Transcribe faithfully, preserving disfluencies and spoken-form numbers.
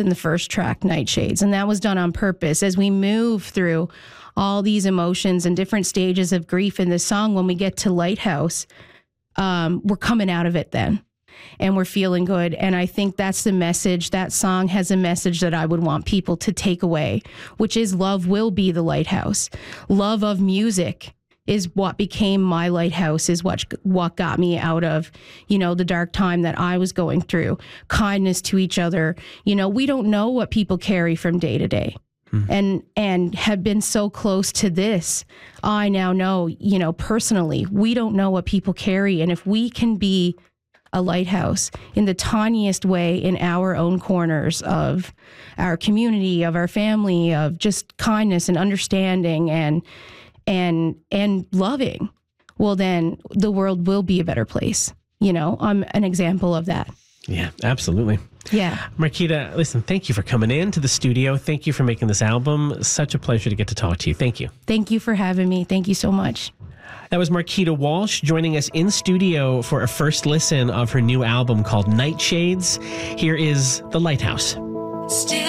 than the first track, Nightshades. And that was done on purpose. As we move through all these emotions and different stages of grief in this song, when we get to Lighthouse, um, we're coming out of it then. And we're feeling good. And I think that's the message. That song has a message that I would want people to take away, which is love will be the lighthouse. Love of music is what became my lighthouse, is what what got me out of, you know, the dark time that I was going through. Kindness to each other. You know, we don't know what people carry from day to day. Hmm. And and have been so close to this. I now know, you know, personally, we don't know what people carry. And if we can be a lighthouse in the tiniest way in our own corners of our community, of our family, of just kindness and understanding and and and loving, well, then the world will be a better place. You know, I'm an example of that. Yeah, absolutely. Yeah. Marquita, listen, thank you for coming in to the studio. Thank you for making this album. Such a pleasure to get to talk to you. Thank you. Thank you for having me. Thank you so much. That was Marquita Walsh joining us in studio for a first listen of her new album called Nightshades. Here is The Lighthouse. Still